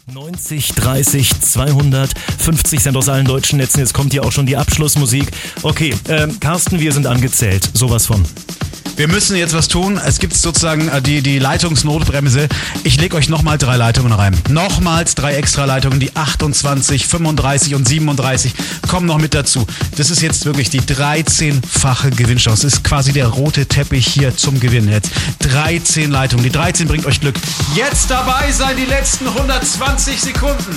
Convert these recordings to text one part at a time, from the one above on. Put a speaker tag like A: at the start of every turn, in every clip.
A: 90, 30, 200, 50 Cent aus allen deutschen Netzen. Jetzt kommt hier auch schon die Abschlussmusik. Okay, Carsten, wir sind angezählt. Sowas von.
B: Wir müssen jetzt was tun. Es gibt sozusagen die Leitungsnotbremse. Ich lege euch nochmal 3 Leitungen rein. Nochmals 3 extra Leitungen. Die 28, 35 und 37 kommen noch mit dazu. Das ist jetzt wirklich die 13-fache Gewinnchance. Das ist quasi der rote Teppich hier zum Gewinn jetzt. 13 Leitungen. Die 13 bringt euch Glück. Jetzt dabei sein, die letzten 120 Sekunden.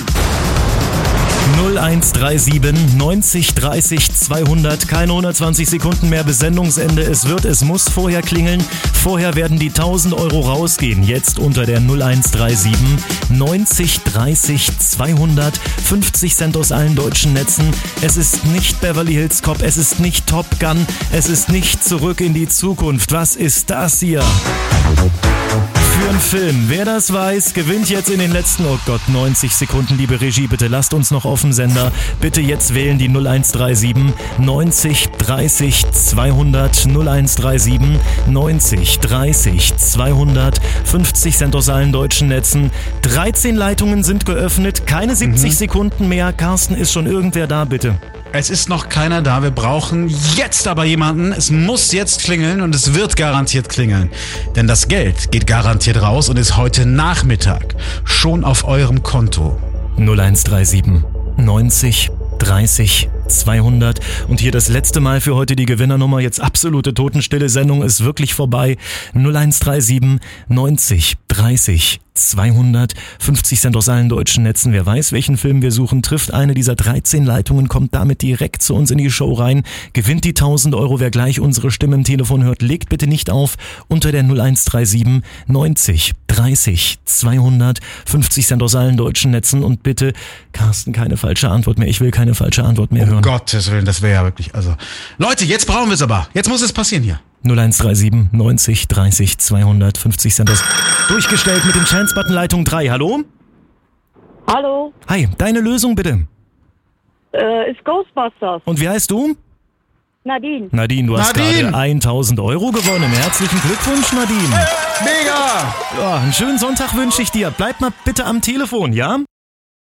A: 0137 90 30 200. Keine 120 Sekunden mehr bis Sendungsende. Es muss vorher klingeln. Vorher werden die 1000 Euro rausgehen. Jetzt unter der 0137 90 30 200. 50 Cent aus allen deutschen Netzen. Es ist nicht Beverly Hills Cop. Es ist nicht Top Gun. Es ist nicht Zurück in die Zukunft. Was ist das hier? Für einen Film. Wer das weiß, gewinnt jetzt in den letzten, 90 Sekunden. Liebe Regie, bitte lasst uns noch auf dem Sender. Bitte jetzt wählen die 0137 90 30 200 0137 90 30 200. 50 Cent aus allen deutschen Netzen. 13 Leitungen sind geöffnet. Keine 70 Sekunden mehr. Carsten, ist schon irgendwer da, bitte?
B: Es ist noch keiner da. Wir brauchen jetzt aber jemanden. Es muss jetzt klingeln und es wird garantiert klingeln. Denn das Geld geht garantiert raus und ist heute Nachmittag schon auf eurem Konto.
A: 0137 90 30 200. Und hier das letzte Mal für heute die Gewinnernummer. Jetzt absolute Totenstille. Sendung ist wirklich vorbei. 0137 90 30 200. 50 Cent aus allen deutschen Netzen. Wer weiß, welchen Film wir suchen, trifft eine dieser 13 Leitungen, kommt damit direkt zu uns in die Show rein, gewinnt die 1000 Euro. Wer gleich unsere Stimme im Telefon hört, legt bitte nicht auf. Unter der 0137 90 30 200. 50 Cent aus allen deutschen Netzen. Und bitte, Carsten, keine falsche Antwort mehr. Ich will keine falsche Antwort mehr hören.
B: Um Gottes Willen, das wäre ja wirklich, Leute, jetzt brauchen wir es aber. Jetzt muss es passieren hier.
A: 0137 90 30 200. 50 Cent aus. Durchgestellt mit dem Chance-Button Leitung 3. Hallo?
C: Hallo,
A: Hi, deine Lösung bitte.
C: ist Ghostbusters.
A: Und wie heißt du?
C: Nadine.
A: Nadine, du hast gerade 1000 Euro gewonnen. Herzlichen Glückwunsch, Nadine.
B: Mega!
A: Ja, einen schönen Sonntag wünsche ich dir. Bleib mal bitte am Telefon, ja?